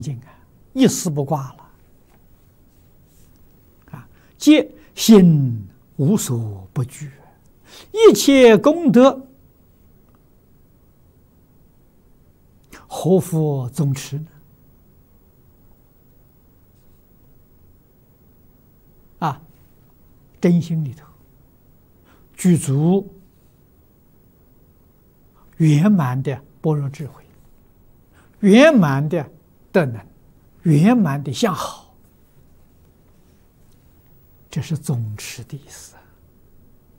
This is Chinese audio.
净啊，一丝不挂了啊！皆心无所不具，一切功德何复总持呢？啊，真心里头具足圆满的般若智慧，圆满的德能，圆满的相好，这是总持的意思。